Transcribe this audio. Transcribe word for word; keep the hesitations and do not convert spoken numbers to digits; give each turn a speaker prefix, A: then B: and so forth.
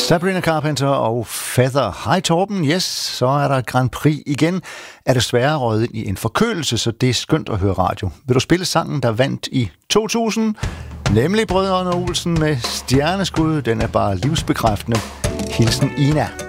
A: Sabrina Carpenter og Feather. Hej Torben, yes, så er der Grand Prix igen. Er desværre røget ind i en forkølelse, så det er skønt at høre radio. Vil du spille sangen, der vandt i to tusind? Nemlig Brødrene Olsen med Stjerneskud. Den er bare livsbekræftende. Hilsen Ina.